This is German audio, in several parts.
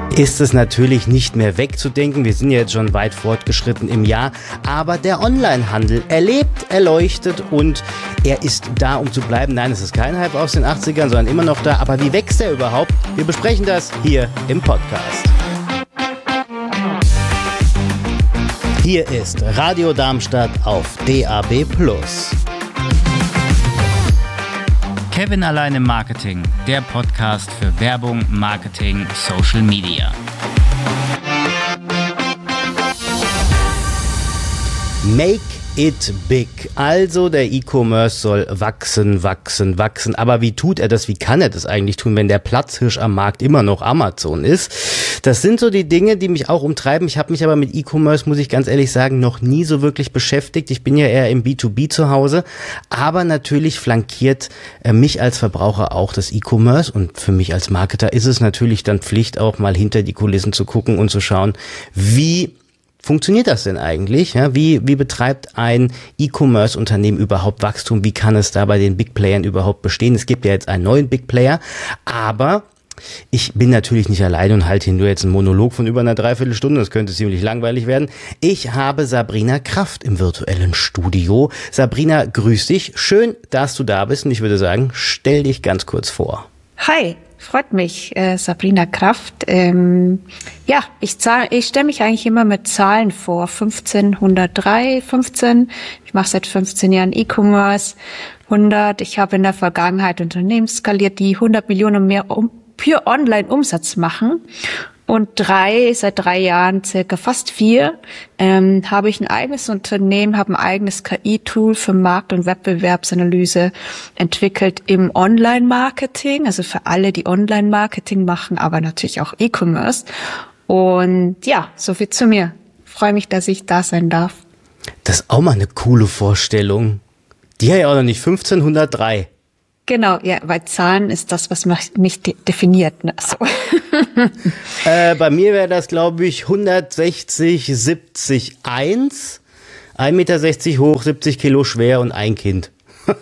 ist es natürlich nicht mehr wegzudenken. Wir sind ja jetzt schon weit fortgeschritten im Jahr. Aber der Onlinehandel, er lebt, er leuchtet und er ist da, um zu bleiben. Nein, es ist kein Hype aus den 80ern, sondern immer noch da. Aber wie wächst er überhaupt? Wir besprechen das hier im Podcast. Hier ist Radio Darmstadt auf DAB+. Kevin allein im Marketing, der Podcast für Werbung, Marketing, Social Media. Make it big. Also der E-Commerce soll wachsen. Aber wie tut er das? Wie kann er das eigentlich tun, wenn der Platzhirsch am Markt immer noch Amazon ist? Das sind so die Dinge, die mich auch umtreiben. Ich habe mich aber mit E-Commerce, muss ich ganz ehrlich sagen, noch nie so wirklich beschäftigt. Ich bin ja eher im B2B zu Hause. Aber natürlich flankiert mich als Verbraucher auch das E-Commerce. Und für mich als Marketer ist es natürlich dann Pflicht, auch mal hinter die Kulissen zu gucken und zu schauen, wie funktioniert das denn eigentlich? Ja, wie betreibt ein E-Commerce-Unternehmen überhaupt Wachstum? Wie kann es da bei den Big Playern überhaupt bestehen? Es gibt ja jetzt einen neuen Big Player, aber ich bin natürlich nicht alleine und halte hier nur jetzt einen Monolog von über einer Dreiviertelstunde. Das könnte ziemlich langweilig werden. Ich habe Sabrina Kraft im virtuellen Studio. Sabrina, grüß dich. Schön, dass du da bist und ich würde sagen, stell dich ganz kurz vor. Hi. Freut mich, Sabrina Kraft. Ich stelle mich eigentlich immer mit Zahlen vor. 1503, 15. Ich mache seit 15 Jahren E-Commerce. 100. Ich habe in der Vergangenheit Unternehmen skaliert, die 100 Millionen mehr für Online-Umsatz machen. Und seit 3 Jahren, circa fast 4, habe ich ein eigenes Unternehmen, habe ein eigenes KI-Tool für Markt- und Wettbewerbsanalyse entwickelt im Online-Marketing, also für alle, die Online-Marketing machen, aber natürlich auch E-Commerce. Und ja, so viel zu mir. Freue mich, dass ich da sein darf. Das ist auch mal eine coole Vorstellung. Die hat ja auch noch nicht 1503. Genau, ja, weil Zahlen ist das, was mich definiert. Ne? So. Bei mir wäre das, glaube ich, 160, 70, 1, 1,60 Meter hoch, 70 Kilo schwer und ein Kind.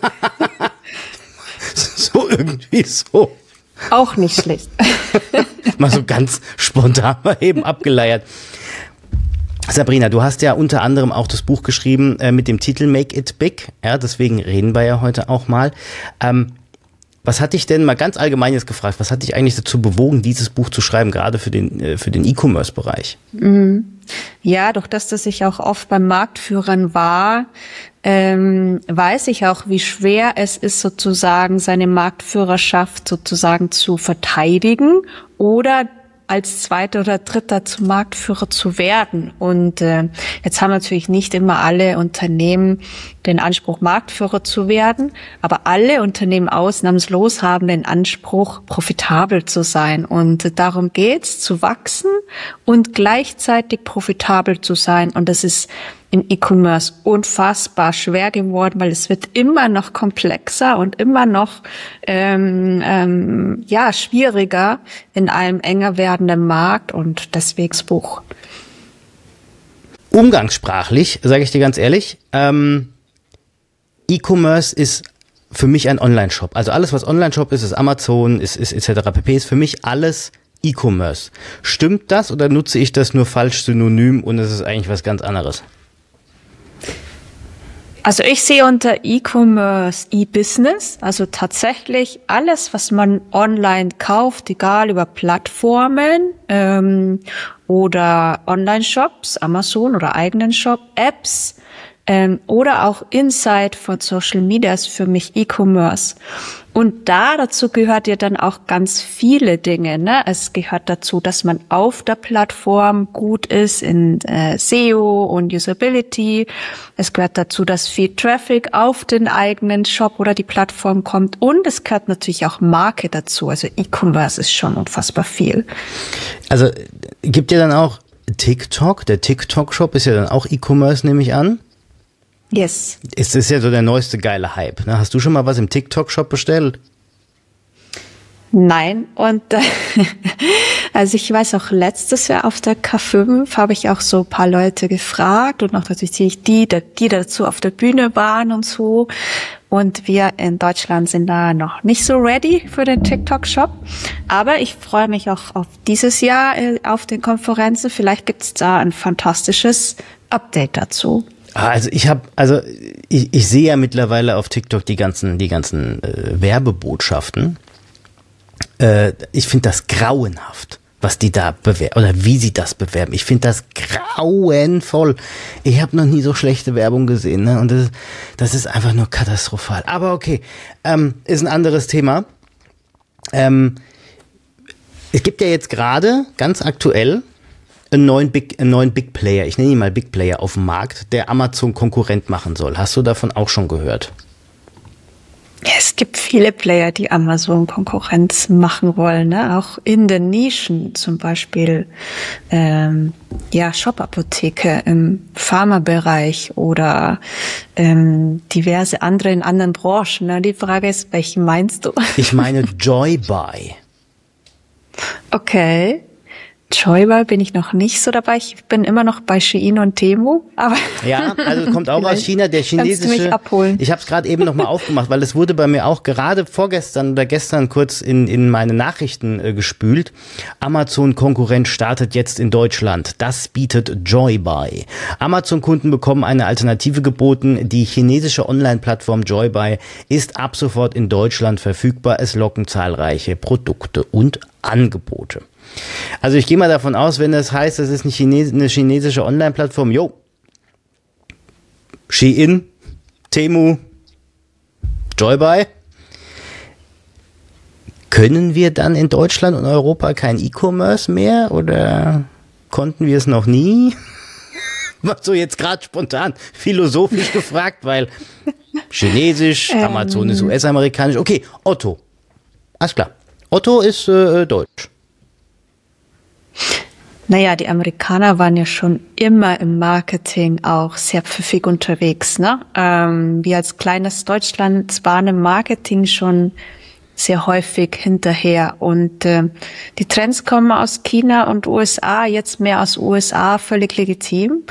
So irgendwie so. Auch nicht schlecht. Mal so ganz spontan mal eben abgeleiert. Sabrina, du hast ja unter anderem auch das Buch geschrieben mit dem Titel Make it big. Ja, deswegen reden wir ja heute auch mal. Was hat dich denn, mal ganz allgemein jetzt gefragt, was hat dich eigentlich dazu bewogen, dieses Buch zu schreiben, gerade für den E-Commerce-Bereich? Ja, durch das, dass ich auch oft beim Marktführern war, weiß ich auch, wie schwer es ist, sozusagen seine Marktführerschaft sozusagen zu verteidigen oder als Zweiter oder Dritter zum Marktführer zu werden. Und jetzt haben natürlich nicht immer alle Unternehmen den Anspruch, Marktführer zu werden, aber alle Unternehmen ausnahmslos haben den Anspruch, profitabel zu sein. Und darum geht's, zu wachsen und gleichzeitig profitabel zu sein. Und das ist im E-Commerce unfassbar schwer geworden, weil es wird immer noch komplexer und immer noch schwieriger in einem enger werdenden Markt und deswegen das Buch. Umgangssprachlich, sage ich dir ganz ehrlich, E-Commerce ist für mich ein Online-Shop. Also alles, was Online-Shop ist Amazon, ist etc. pp. Ist für mich alles E-Commerce. Stimmt das oder nutze ich das nur falsch synonym und es ist eigentlich was ganz anderes? Also ich sehe unter E-Commerce E-Business, also tatsächlich alles, was man online kauft, egal über Plattformen oder Online-Shops, Amazon oder eigenen Shop, Apps oder auch Inside von Social Media ist für mich E-Commerce. Und dazu gehört ja dann auch ganz viele Dinge. Ne? Es gehört dazu, dass man auf der Plattform gut ist in SEO und Usability. Es gehört dazu, dass viel Traffic auf den eigenen Shop oder die Plattform kommt. Und es gehört natürlich auch Marke dazu. Also E-Commerce ist schon unfassbar viel. Also gibt ja dann auch TikTok. Der TikTok-Shop ist ja dann auch E-Commerce, nehme ich an. Yes. Es ist ja so der neueste geile Hype. Ne? Hast du schon mal was im TikTok-Shop bestellt? Nein. Und also ich weiß auch, letztes Jahr auf der K5 habe ich auch so ein paar Leute gefragt und auch natürlich die dazu auf der Bühne waren und so. Und wir in Deutschland sind da noch nicht so ready für den TikTok-Shop. Aber ich freue mich auch auf dieses Jahr auf den Konferenzen. Vielleicht gibt's da ein fantastisches Update dazu. Also ich sehe ja mittlerweile auf TikTok die ganzen Werbebotschaften. Ich finde das grauenhaft, was die da bewerben oder wie sie das bewerben. Ich finde das grauenvoll. Ich habe noch nie so schlechte Werbung gesehen, ne? Und das ist einfach nur katastrophal. Aber okay, ist ein anderes Thema. Es gibt ja jetzt gerade ganz aktuell einen neuen Big Player, ich nenne ihn mal Big Player auf dem Markt, der Amazon Konkurrent machen soll. Hast du davon auch schon gehört? Ja, es gibt viele Player, die Amazon Konkurrenz machen wollen, ne? Auch in den Nischen, zum Beispiel Shop-Apotheke im Pharmabereich oder diverse andere in anderen Branchen. Ne? Die Frage ist, welchen meinst du? Ich meine Joybuy. Okay. Joybuy bin ich noch nicht so dabei. Ich bin immer noch bei Shein und Temu. Aber ja, also kommt auch aus China, der chinesische. Kannst du mich abholen? Ich habe es gerade eben nochmal aufgemacht, weil es wurde bei mir auch gerade vorgestern oder gestern kurz in meine Nachrichten gespült. Amazon-Konkurrent startet jetzt in Deutschland. Das bietet Joybuy. Amazon-Kunden bekommen eine Alternative geboten. Die chinesische Online-Plattform Joybuy ist ab sofort in Deutschland verfügbar. Es locken zahlreiche Produkte und Angebote. Also ich gehe mal davon aus, wenn das heißt, das ist eine chinesische Online-Plattform, Shein, Temu, Joybuy, können wir dann in Deutschland und Europa kein E-Commerce mehr oder konnten wir es noch nie? So jetzt gerade spontan philosophisch gefragt, weil Chinesisch, Amazon ist US-amerikanisch. Okay, Otto, alles klar. Otto ist deutsch. Naja, die Amerikaner waren ja schon immer im Marketing auch sehr pfiffig unterwegs, ne? Wir als kleines Deutschland waren im Marketing schon sehr häufig hinterher und die Trends kommen aus China und USA, jetzt mehr aus USA, völlig legitim.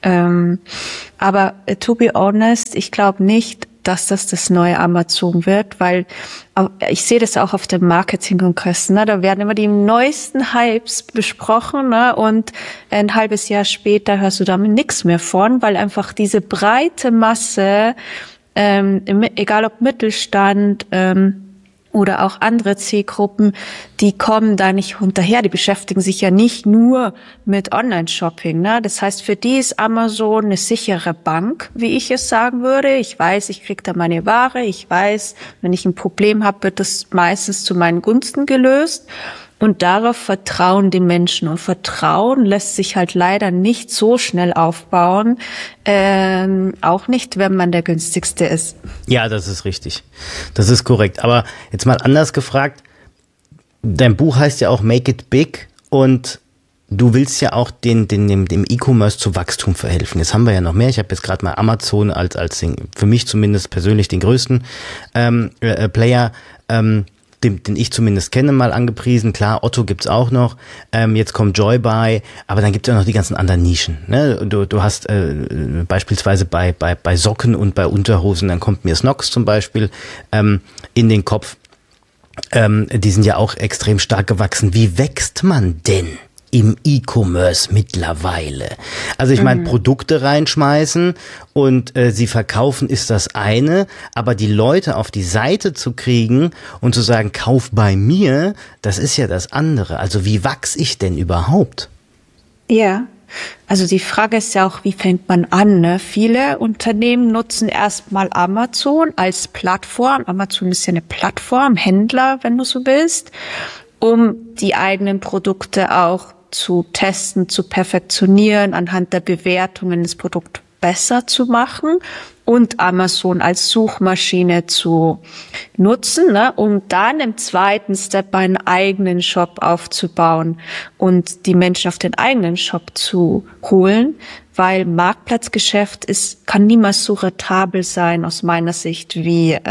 Aber to be honest, ich glaube nicht, dass das neue Amazon wird, weil ich sehe das auch auf den Marketingkongressen, ne? Da werden immer die neuesten Hypes besprochen, ne? Und ein halbes Jahr später hörst du damit nichts mehr von, weil einfach diese breite Masse, egal ob Mittelstand, oder auch andere Zielgruppen, die kommen da nicht hinterher. Die beschäftigen sich ja nicht nur mit Online-Shopping, ne? Das heißt, für die ist Amazon eine sichere Bank, wie ich es sagen würde. Ich weiß, ich kriege da meine Ware. Ich weiß, wenn ich ein Problem habe, wird das meistens zu meinen Gunsten gelöst. Und darauf vertrauen die Menschen. Und Vertrauen lässt sich halt leider nicht so schnell aufbauen. Auch nicht, wenn man der günstigste ist. Ja, das ist richtig. Das ist korrekt. Aber jetzt mal anders gefragt. Dein Buch heißt ja auch Make It Big. Und du willst ja auch dem E-Commerce zu Wachstum verhelfen. Jetzt haben wir ja noch mehr. Ich habe jetzt gerade mal Amazon als für mich zumindest persönlich den größten Player den ich zumindest kenne, mal angepriesen. Klar, Otto gibt's auch noch. Jetzt kommt Joybuy, aber dann gibt's ja noch die ganzen anderen Nischen. Ne? Du hast beispielsweise bei Socken und bei Unterhosen, dann kommt mir Snox zum Beispiel in den Kopf. Die sind ja auch extrem stark gewachsen. Wie wächst man denn im E-Commerce mittlerweile? Also ich meine, Produkte reinschmeißen und sie verkaufen ist das eine, aber die Leute auf die Seite zu kriegen und zu sagen, kauf bei mir, das ist ja das andere. Also wie wachse ich denn überhaupt? Ja, also die Frage ist ja auch, wie fängt man an? Ne? Viele Unternehmen nutzen erstmal Amazon als Plattform. Amazon ist ja eine Plattform, Händler, wenn du so willst, um die eigenen Produkte auch zu testen, zu perfektionieren, anhand der Bewertungen das Produkt besser zu machen und Amazon als Suchmaschine zu nutzen, ne, um dann im zweiten Step einen eigenen Shop aufzubauen und die Menschen auf den eigenen Shop zu holen, weil Marktplatzgeschäft kann niemals so rentabel sein aus meiner Sicht wie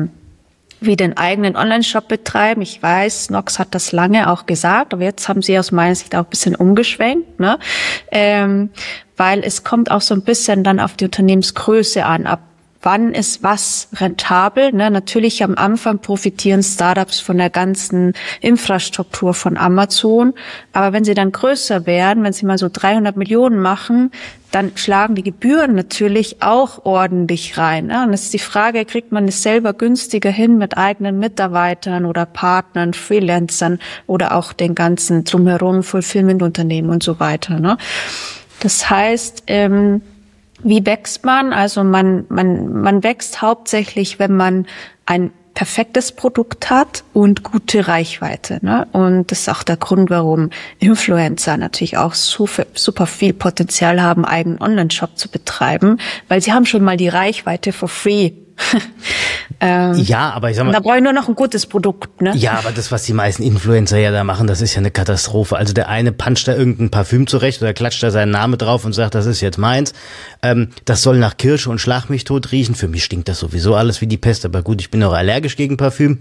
den eigenen Online-Shop betreiben. Ich weiß, Snox hat das lange auch gesagt, aber jetzt haben sie aus meiner Sicht auch ein bisschen umgeschwenkt, ne? Weil es kommt auch so ein bisschen dann auf die Unternehmensgröße an, ab wann ist was rentabel? Ne? Natürlich am Anfang profitieren Startups von der ganzen Infrastruktur von Amazon. Aber wenn sie dann größer werden, wenn sie mal so 300 Millionen machen, dann schlagen die Gebühren natürlich auch ordentlich rein. Ne? Und es ist die Frage, kriegt man es selber günstiger hin mit eigenen Mitarbeitern oder Partnern, Freelancern oder auch den ganzen drumherum Fulfillment-Unternehmen und so weiter. Ne? Das heißt, wie wächst man? Also man wächst hauptsächlich, wenn man ein perfektes Produkt hat und gute Reichweite. Ne? Und das ist auch der Grund, warum Influencer natürlich auch super viel Potenzial haben, eigenen Online-Shop zu betreiben, weil sie haben schon mal die Reichweite for free. Ja, aber ich sag mal, da brauche ich nur noch ein gutes Produkt, ne? Ja, aber das, was die meisten Influencer ja da machen, das ist ja eine Katastrophe. Also der eine puncht da irgendein Parfüm zurecht oder klatscht da seinen Namen drauf und sagt, das ist jetzt meins. Das soll nach Kirsche und Schlag mich tot riechen. Für mich stinkt das sowieso alles wie die Pest, aber gut, ich bin auch allergisch gegen Parfüm.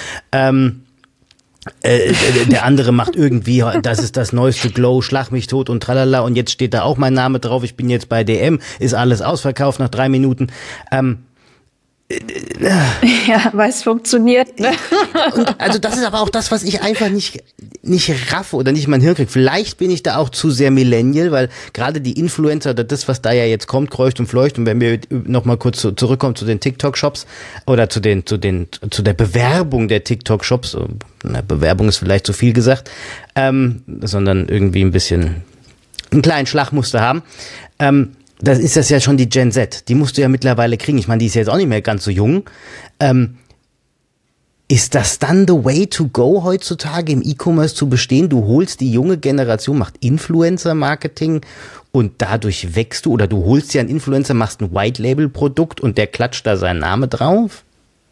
Der andere macht irgendwie, das ist das neueste Glow, Schlag mich tot und tralala, und jetzt steht da auch mein Name drauf, ich bin jetzt bei DM, ist alles ausverkauft nach 3 Minuten. Ja, weil es funktioniert, ne? Und also das ist aber auch das, was ich einfach nicht raffe oder nicht in mein Hirn kriege. Vielleicht bin ich da auch zu sehr Millennial, weil gerade die Influencer oder das, was da ja jetzt kommt, kreucht und fleucht, und wenn wir nochmal kurz zurückkommen zu den TikTok-Shops oder zu der Bewerbung der TikTok-Shops, Bewerbung ist vielleicht zu viel gesagt, sondern irgendwie ein bisschen einen kleinen Schlagmuster haben, das ist das ja schon die Gen Z. Die musst du ja mittlerweile kriegen. Ich meine, die ist ja jetzt auch nicht mehr ganz so jung. Ist das dann the way to go heutzutage im E-Commerce zu bestehen? Du holst die junge Generation, macht Influencer-Marketing und dadurch wächst du, oder du holst ja einen Influencer, machst ein White-Label-Produkt und der klatscht da seinen Namen drauf?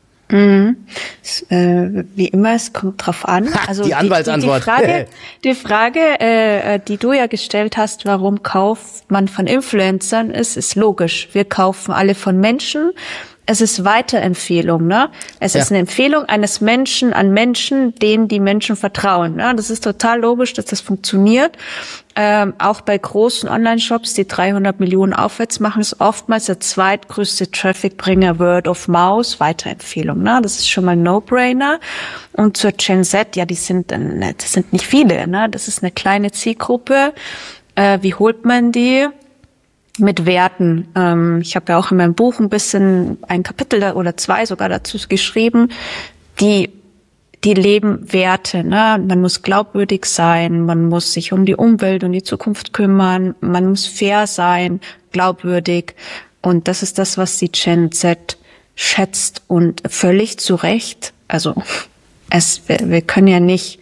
Wie immer, es kommt drauf an. Also die Anwaltsantwort. Die Frage, die du ja gestellt hast, warum kauft man von Influencern, ist logisch. Wir kaufen alle von Menschen. Es ist Weiterempfehlung, ne? Es ist eine Empfehlung eines Menschen an Menschen, denen die Menschen vertrauen. Ne? Das ist total logisch, dass das funktioniert. Auch bei großen Online-Shops, die 300 Millionen aufwärts machen, ist oftmals der zweitgrößte Traffic-Bringer Word of Mouth, Weiterempfehlung. Ne? Das ist schon mal ein No-Brainer. Und zur Gen Z, ja, das sind nicht viele. Ne? Das ist eine kleine Zielgruppe. Wie holt man die? Mit Werten. Ich habe ja auch in meinem Buch ein Kapitel oder 2 sogar dazu geschrieben, die leben Werte. Ne? Man muss glaubwürdig sein, man muss sich um die Umwelt und die Zukunft kümmern, man muss fair sein, glaubwürdig. Und das ist das, was die Gen Z schätzt, und völlig zu Recht. Also wir können ja nicht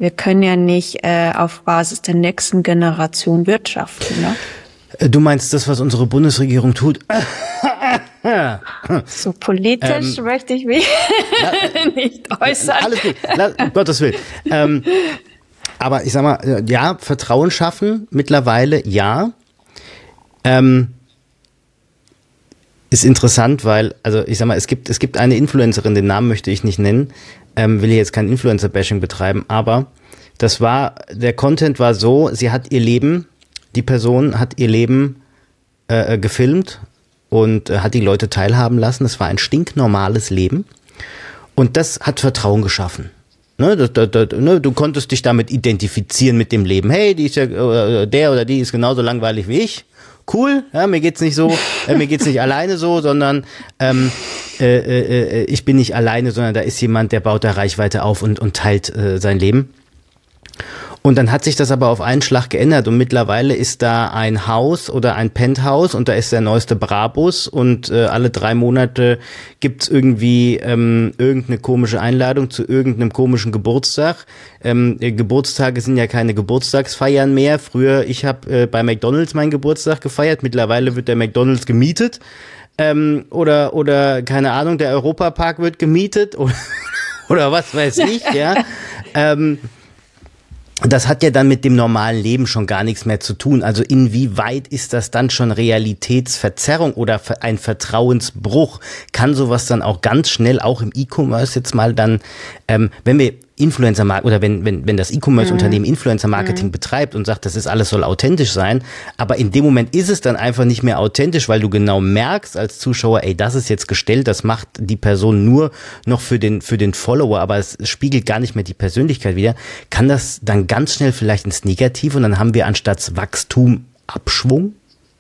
auf Basis der nächsten Generation wirtschaften. Ne? Du meinst das, was unsere Bundesregierung tut? So politisch möchte ich mich nicht äußern. Alles gut, um Gottes Willen. Aber ich sag mal, ja, Vertrauen schaffen mittlerweile, ja. Ist interessant, weil, also ich sag mal, es gibt eine Influencerin, den Namen möchte ich nicht nennen, will jetzt kein Influencer-Bashing betreiben, aber der Content war so, die Person hat ihr Leben gefilmt und hat die Leute teilhaben lassen. Es war ein stinknormales Leben und das hat Vertrauen geschaffen. Ne, du konntest dich damit identifizieren mit dem Leben. Hey, die ist ja, der oder die ist genauso langweilig wie ich. Cool, ja, mir geht's nicht alleine so, sondern ich bin nicht alleine, sondern da ist jemand, der baut da Reichweite auf und teilt sein Leben. Und dann hat sich das aber auf einen Schlag geändert und mittlerweile ist da ein Haus oder ein Penthouse und da ist der neueste Brabus und alle 3 Monate gibt's irgendwie irgendeine komische Einladung zu irgendeinem komischen Geburtstag. Geburtstage sind ja keine Geburtstagsfeiern mehr. Früher, ich habe bei McDonald's meinen Geburtstag gefeiert, mittlerweile wird der McDonald's gemietet. Oder keine Ahnung, der Europapark wird gemietet oder was weiß ich, ja. Das hat ja dann mit dem normalen Leben schon gar nichts mehr zu tun. Also inwieweit ist das dann schon Realitätsverzerrung oder ein Vertrauensbruch? Kann sowas dann auch ganz schnell auch im E-Commerce jetzt mal dann, Influencer-Marketing oder wenn das E-Commerce-Unternehmen Influencer-Marketing betreibt und sagt, das ist alles soll authentisch sein, aber in dem Moment ist es dann einfach nicht mehr authentisch, weil du genau merkst als Zuschauer, ey, das ist jetzt gestellt, das macht die Person nur noch für den Follower, aber es spiegelt gar nicht mehr die Persönlichkeit wider, kann das dann ganz schnell vielleicht ins Negative und dann haben wir anstatt Wachstum Abschwung?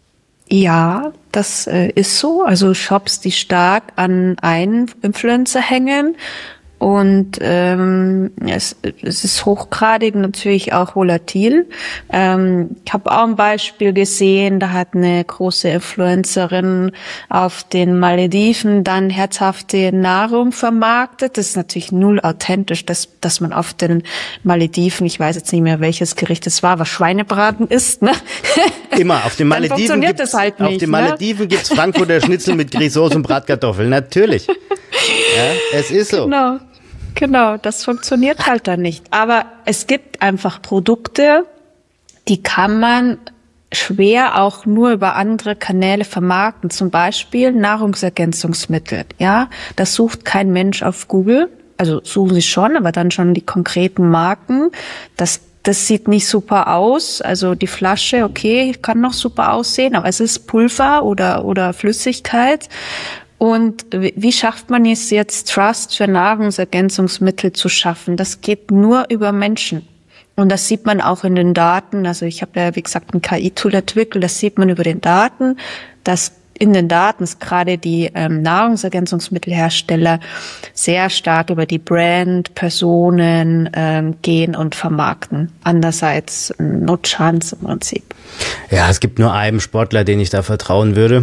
Ja, das ist so. Also Shops, die stark an einen Influencer hängen. Und es ist hochgradig natürlich auch volatil. Ich habe auch ein Beispiel gesehen, da hat eine große Influencerin auf den Malediven dann herzhafte Nahrung vermarktet. Das ist natürlich null authentisch, dass man auf den Malediven, ich weiß jetzt nicht mehr, welches Gericht es war, was Schweinebraten ist, ne? Immer, auf den Malediven gibt's halt nicht, auf den Malediven gibt's Frankfurter Schnitzel mit Grisauce und Bratkartoffeln, natürlich. Ja, es ist so. Genau, das funktioniert halt dann nicht. Aber es gibt einfach Produkte, die kann man schwer auch nur über andere Kanäle vermarkten. Zum Beispiel Nahrungsergänzungsmittel. Ja, das sucht kein Mensch auf Google. Also suchen sie schon, aber dann schon die konkreten Marken. Das sieht nicht super aus. Also die Flasche, okay, kann noch super aussehen, aber es ist Pulver oder Flüssigkeit. Und wie schafft man es jetzt, Trust für Nahrungsergänzungsmittel zu schaffen? Das geht nur über Menschen. Und das sieht man auch in den Daten. Also ich habe ja, wie gesagt, ein KI-Tool entwickelt. Das sieht man über den Daten, dass in den Daten gerade die Nahrungsergänzungsmittelhersteller sehr stark über die Brand, Personen gehen und vermarkten. Andererseits no chance im Prinzip. Ja, es gibt nur einen Sportler, den ich da vertrauen würde.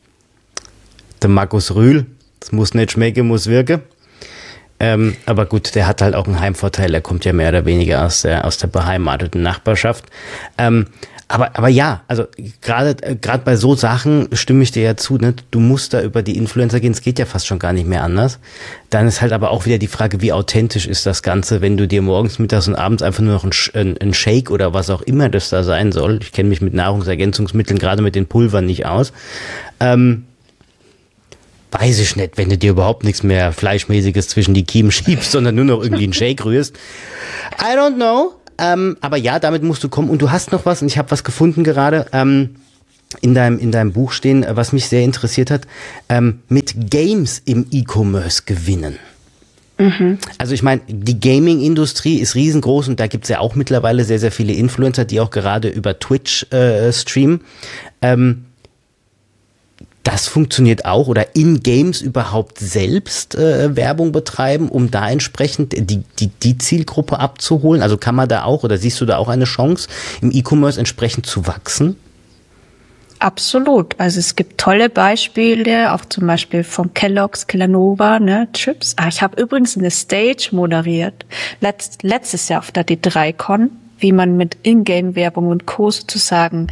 Der Markus Rühl, das muss nicht schmecken, muss wirken. Aber gut, der hat halt auch einen Heimvorteil, er kommt ja mehr oder weniger aus der beheimateten Nachbarschaft. Aber ja, also gerade bei so Sachen stimme ich dir ja zu, ne? Du musst da über die Influencer gehen, es geht ja fast schon gar nicht mehr anders. Dann ist halt aber auch wieder die Frage, wie authentisch ist das Ganze, wenn du dir morgens, mittags und abends einfach nur noch ein Shake oder was auch immer das da sein soll, ich kenne mich mit Nahrungsergänzungsmitteln, gerade mit den Pulvern nicht aus, weiß ich nicht, wenn du dir überhaupt nichts mehr Fleischmäßiges zwischen die Kiemen schiebst, sondern nur noch irgendwie einen Shake rührst. I don't know. Aber ja, damit musst du kommen. Und du hast noch was, und ich habe was gefunden gerade, in deinem Buch stehen, was mich sehr interessiert hat, mit Games im E-Commerce gewinnen. Mhm. Also ich meine, die Gaming-Industrie ist riesengroß und da gibt's ja auch mittlerweile sehr, sehr viele Influencer, die auch gerade über Twitch streamen. Das funktioniert auch oder in Games überhaupt selbst Werbung betreiben, um da entsprechend die Zielgruppe abzuholen? Also kann man da auch oder siehst du da auch eine Chance, im E-Commerce entsprechend zu wachsen? Absolut. Also es gibt tolle Beispiele, auch zum Beispiel von Kellogg's, Kellanova, ne, Chips. Ich habe übrigens eine Stage moderiert, letztes Jahr auf der D3Con, wie man mit Ingame-Werbung und Co. sozusagen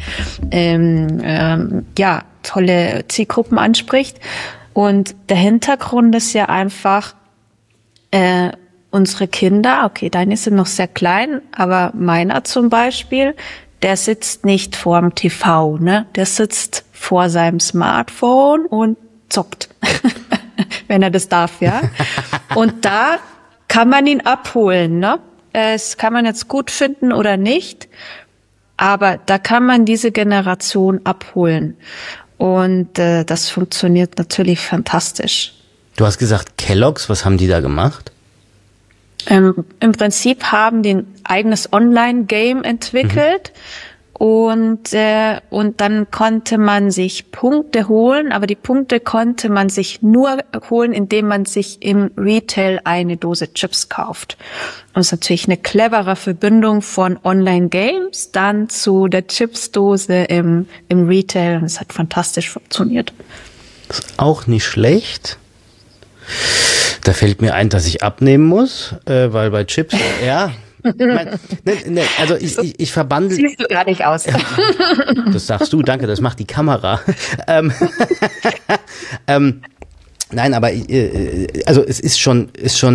tolle Zielgruppen anspricht. Und der Hintergrund ist ja einfach, unsere Kinder, okay, deine sind noch sehr klein, aber meiner zum Beispiel, der sitzt nicht vorm TV, ne? Der sitzt vor seinem Smartphone und zockt, wenn er das darf, ja. Und da kann man ihn abholen, ne? Das kann man jetzt gut finden oder nicht, aber da kann man diese Generation abholen. Und das funktioniert natürlich fantastisch. Du hast gesagt Kellogg's, was haben die da gemacht? Im Prinzip haben die ein eigenes Online-Game entwickelt und dann konnte man sich Punkte holen, aber die Punkte konnte man sich nur holen, indem man sich im Retail eine Dose Chips kauft. Und das ist natürlich eine clevere Verbindung von Online-Games dann zu der Chipsdose im Retail und es hat fantastisch funktioniert. Das ist auch nicht schlecht. Da fällt mir ein, dass ich abnehmen muss, weil bei Chips, ja. Also ich verbandle. Siehst du gar nicht aus. Das sagst du, danke, das macht die Kamera. Nein, aber also es ist schon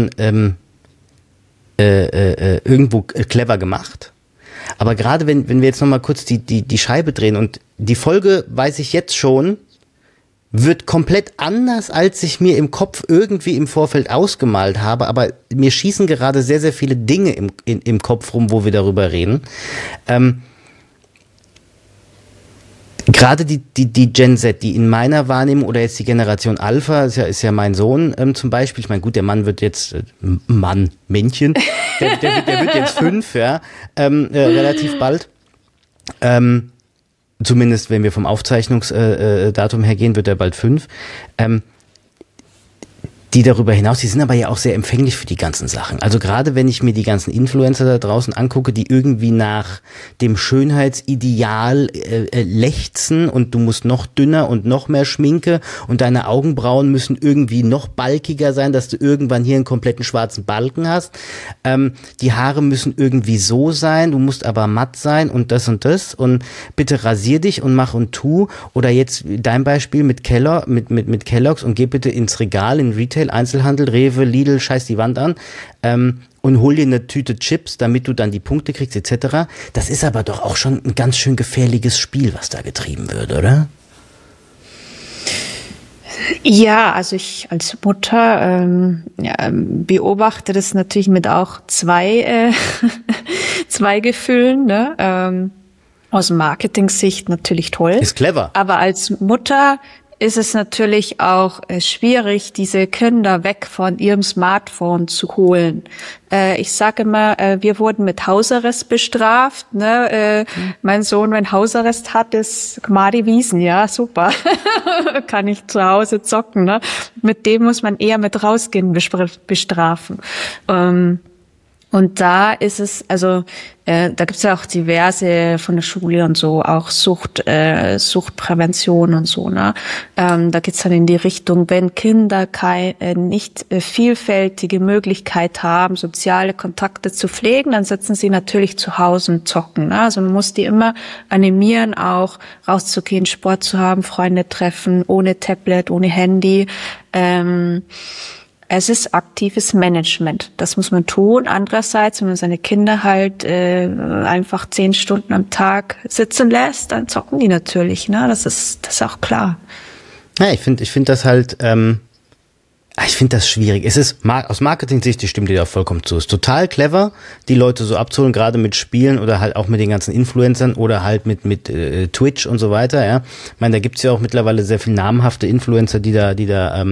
irgendwo clever gemacht. Aber gerade wenn wir jetzt nochmal kurz die Scheibe drehen und die Folge weiß ich jetzt schon, wird komplett anders, als ich mir im Kopf irgendwie im Vorfeld ausgemalt habe, aber mir schießen gerade sehr, sehr viele Dinge im Kopf rum, wo wir darüber reden. Gerade die Gen Z, die in meiner Wahrnehmung oder jetzt die Generation Alpha, ist ja mein Sohn zum Beispiel, ich meine, gut, der Mann wird jetzt, Männchen, der wird jetzt 5, ja, relativ bald. Zumindest wenn wir vom Aufzeichnungsdatum her gehen, wird er bald 5. Die darüber hinaus, die sind aber ja auch sehr empfänglich für die ganzen Sachen. Also gerade wenn ich mir die ganzen Influencer da draußen angucke, die irgendwie nach dem Schönheitsideal lechzen und du musst noch dünner und noch mehr Schminke und deine Augenbrauen müssen irgendwie noch balkiger sein, dass du irgendwann hier einen kompletten schwarzen Balken hast. Die Haare müssen irgendwie so sein, du musst aber matt sein und das und bitte rasier dich und mach und tu. Oder jetzt dein Beispiel mit Kellogg's und geh bitte ins Regal, in Retail, Einzelhandel, Rewe, Lidl, scheiß die Wand an und hol dir eine Tüte Chips, damit du dann die Punkte kriegst etc. Das ist aber doch auch schon ein ganz schön gefährliches Spiel, was da getrieben wird, oder? Ja, also ich als Mutter beobachte das natürlich mit auch zwei Gefühlen, ne? Aus Marketing-Sicht natürlich toll. Ist clever. Aber als Mutter ist es natürlich auch schwierig, diese Kinder weg von ihrem Smartphone zu holen. Ich sage immer, wir wurden mit Hausarrest bestraft. Ne? Mein Sohn, wenn Hausarrest hat, ist Gmadi Wiesen, ja, super. Kann ich zu Hause zocken. Ne? Mit dem muss man eher mit rausgehen bestrafen. Und da ist es, also da gibt's ja auch diverse von der Schule und so, auch Suchtprävention und so, ne? Da geht's dann in die Richtung, wenn Kinder nicht vielfältige Möglichkeit haben, soziale Kontakte zu pflegen, dann sitzen sie natürlich zu Hause und zocken, ne? Also man muss die immer animieren, auch rauszugehen, Sport zu haben, Freunde treffen, ohne Tablet, ohne Handy. Es ist aktives Management. Das muss man tun. Andererseits, wenn man seine Kinder halt einfach 10 Stunden am Tag sitzen lässt, dann zocken die natürlich. Ne? Das ist auch klar. Ja, ich finde das halt, ich finde das schwierig. Es ist aus Marketing-Sicht, die stimmt dir da vollkommen zu. Es ist total clever, die Leute so abzuholen, gerade mit Spielen oder halt auch mit den ganzen Influencern oder halt mit Twitch und so weiter. Ja, ich meine, da gibt's ja auch mittlerweile sehr viel namhafte Influencer, die da